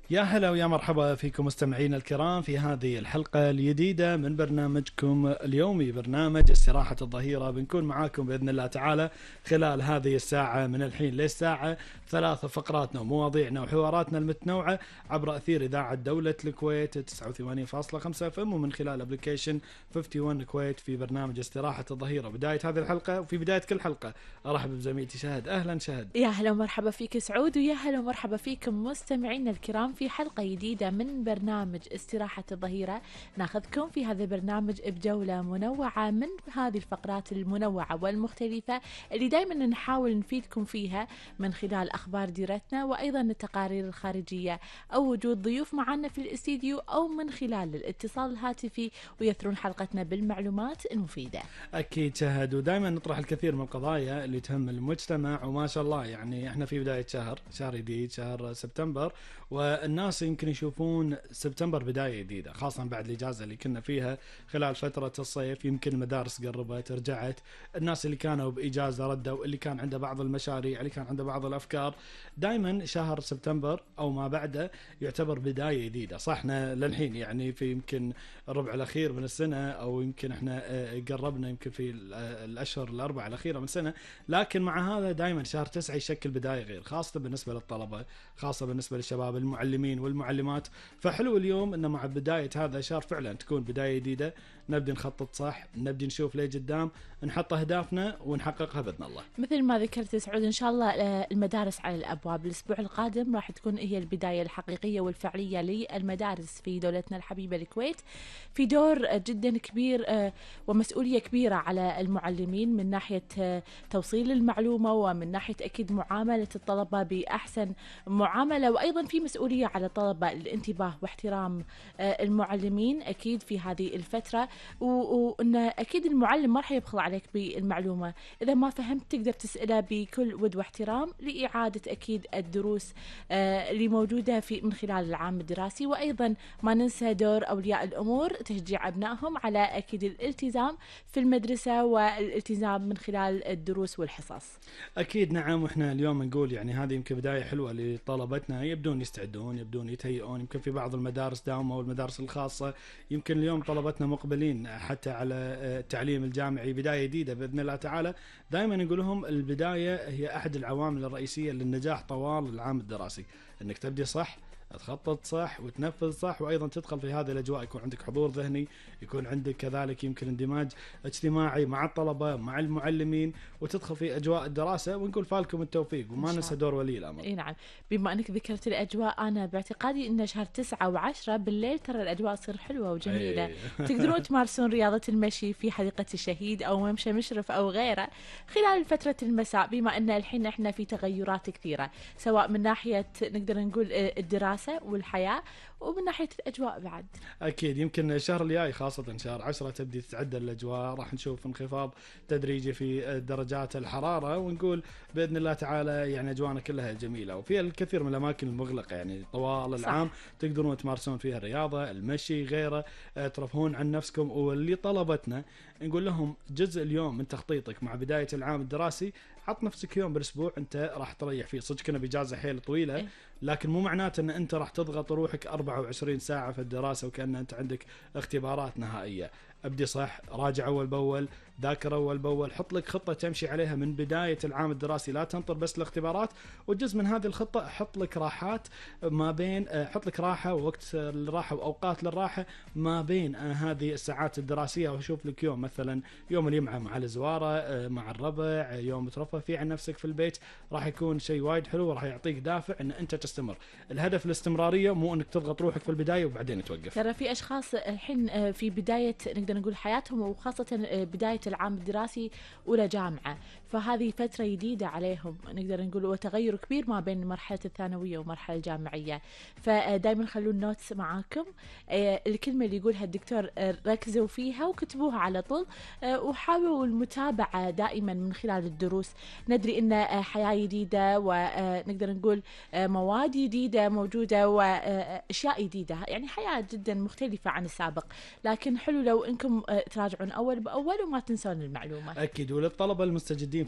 يا هلا ويا مرحبا فيكم مستمعينا الكرام في هذه الحلقة الجديدة من برنامجكم اليومي، برنامج استراحة الظهيرة. بنكون معاكم بإذن الله تعالى خلال هذه الساعة من الحين للساعة 3، فقراتنا ومواضيعنا وحواراتنا المتنوعة عبر أثير إذاعة دولة الكويت 89.5 FM ومن خلال أبليكيشن 51 كويت في برنامج استراحة الظهيرة. بداية هذه الحلقة وفي بداية كل حلقة أرحب بزميلتي شهد. أهلا شهد. يا هلا ومرحبا فيك سعود، ويا هلا ومرحبا فيكم مستمعينا الكرام في حلقة جديدة من برنامج استراحة الظهيرة. ناخذكم في هذا البرنامج بجولة منوعة من هذه الفقرات المنوعة والمختلفة اللي دائما نحاول نفيدكم فيها من خلال أخبار ديرتنا، وأيضا التقارير الخارجية أو وجود ضيوف معنا في الاستديو، أو من خلال الاتصال الهاتفي ويثرون حلقتنا بالمعلومات المفيدة. أكيد شهد، ودائما نطرح الكثير من القضايا اللي تهم المجتمع، وما شاء الله يعني احنا في بداية شهر جديد، شهر سبتمبر، والناس يمكن يشوفون سبتمبر بداية جديدة، خاصة بعد الإجازة اللي كنا فيها خلال فترة الصيف. يمكن المدارس قربت، رجعت، الناس اللي كانوا بإجازة ردوا، اللي كان عنده بعض المشاريع، اللي كان عنده بعض الأفكار. دائما شهر سبتمبر أو ما بعده يعتبر بداية جديدة. صح احنا للحين يعني في يمكن الربع الأخير من السنة، أو يمكن احنا قربنا يمكن في الأشهر الأربعة الأخيرة من السنة، لكن مع هذا دائما شهر 9 يشكل بداية غير، خاصة بالنسبة للطلبة، خاصة بالنسبة للشباب المعلمين والمعلمات. فحلو اليوم أن مع بداية هذا الشهر فعلا تكون بداية جديدة، نبدي نخطط صح، نبدي نشوف ليه قدام، نحط أهدافنا ونحققها بإذن الله. مثل ما ذكرت سعود، إن شاء الله المدارس على الأبواب. الأسبوع القادم راح تكون هي البداية الحقيقية والفعلية للمدارس في دولتنا الحبيبة الكويت، في دور جدا كبير ومسؤولية كبيرة على المعلمين من ناحية توصيل المعلومة، ومن ناحية أكيد معاملة الطلبة بأحسن معاملة، وأيضا في مسؤولية على الطلبة الانتباه واحترام المعلمين أكيد في هذه الفترة. وأن أكيد المعلم ما راح يبخل عليك بالمعلومة، إذا ما فهمت تقدر تسأله بكل ود واحترام لإعادة أكيد الدروس اللي موجودة في من خلال العام الدراسي. وأيضا ما ننسى دور أولياء الأمور، تشجيع أبنائهم على أكيد الالتزام في المدرسة والالتزام من خلال الدروس والحصص. أكيد نعم. وإحنا اليوم نقول يعني هذه يمكن بداية حلوة لطلبتنا، يبدون يستعدون، يبدون يتهيئون. يمكن في بعض المدارس داومة والمدارس الخاصة، يمكن اليوم طلبتنا مقبلين حتى على التعليم الجامعي، بداية جديدة بإذن الله تعالى. دائما نقول لهم البداية هي أحد العوامل الرئيسية للنجاح طوال العام الدراسي، أنك تبدي صح، تخطط صح، وتنفذ صح، وايضا تدخل في هذه الاجواء، يكون عندك حضور ذهني، يكون عندك كذلك يمكن اندماج اجتماعي مع الطلبه مع المعلمين، وتدخل في اجواء الدراسه. ونقول فالكم التوفيق، وما ننسى دور ولي الامر. اي نعم، بما انك ذكرت الاجواء، انا باعتقادي ان شهر 9 و10 بالليل ترى الاجواء تصير حلوه وجميله. تقدرون تمارسون رياضه المشي في حديقه الشهيد او ممشى مشرف او غيره خلال فتره المساء، بما ان الحين احنا في تغيرات كثيره، سواء من ناحيه نقدر نقول الدراسه والحياة، ومن ناحية الأجواء بعد. أكيد يمكن الشهر الجاي خاصة شهر 10 تبدي تتعدل الأجواء، راح نشوف انخفاض تدريجي في درجات الحرارة، ونقول بإذن الله تعالى يعني أجوانا كلها جميلة، وفيها الكثير من الأماكن المغلقة يعني طوال العام تقدرون تمارسون فيها الرياضة، المشي، غيره، ترفهون عن نفسكم. واللي طلبتنا نقول لهم جزء اليوم من تخطيطك مع بداية العام الدراسي، عط نفسك يوم بالأسبوع أنت راح تريح فيه. صدق كنا بإجازة حيل طويلة، لكن مو معناته أن أنت راح تضغط روحك 24 ساعة في الدراسة وكأن أنت عندك اختبارات نهائية. ابدي صح، راجع أول بأول، ذاكر أول بأول، حط لك خطة تمشي عليها من بداية العام الدراسي، لا تنطر بس الاختبارات. وجزء من هذه الخطة حط لك راحات ما بين، حط لك راحة ووقت الراحة وأوقات للراحة ما بين هذه الساعات الدراسية. وشوف لك يوم مثلا يوم الجمعة مع الزوارة مع الربع، يوم ترفه فيه عن نفسك في البيت، راح يكون شيء وايد حلو وراح يعطيك دافع ان انت تستمر. الهدف الاستمرارية، مو انك تضغط روحك في البداية وبعدين توقف. ترى في اشخاص الحين في بداية نقدر نقول حياتهم، وخاصة بداية العام الدراسي اولى جامعة، فهذه فترة جديدة عليهم نقدر نقول، وتغير كبير ما بين مرحلة الثانوية ومرحلة الجامعية. فدائما خلون نوتس معاكم، الكلمة اللي يقولها الدكتور ركزوا فيها وكتبوها على طول، وحاولوا المتابعة دائما من خلال الدروس. ندري ان حياة جديدة، ونقدر نقول مواد جديدة موجودة، واشياء جديدة، يعني حياة جدا مختلفة عن السابق. لكن حلو لو انكم تراجعون اول باول وما تنسون المعلومة. اكيد. وللطلبة المستجدين